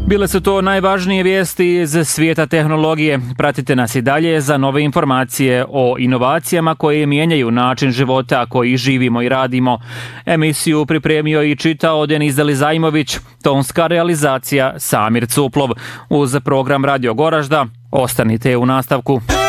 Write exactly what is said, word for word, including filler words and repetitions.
Bile su to najvažnije vijesti iz svijeta tehnologije. Pratite nas i dalje za nove informacije o inovacijama koje mijenjaju način života koji živimo i radimo. Emisiju pripremio i čitao Denis Delizajmović, tonska realizacija Samir Cuplov. Uz program Radio Goražda ostanite u nastavku.